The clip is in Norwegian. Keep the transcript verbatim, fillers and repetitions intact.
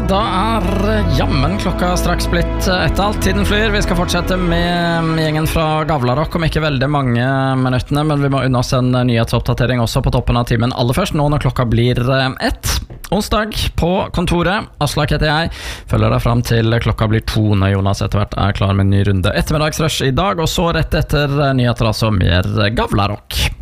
da er jammen klokka straks blitt ett alt. Tiden flyr. Vi skal fortsette med gjengen fra Gavlarock om ikke veldig mange minuttene, men vi må unna oss en nyhetsoppdatering også på toppen av timen aller først, nå når klokka blir ett. Onsdag på kontoret. Aslak heter jeg. Følger deg frem til klokka blir to når Jonas etter hvert er klar med en ny runde ettermiddagsrush i dag, og så rett etter nyheter altså mer Gavlarock.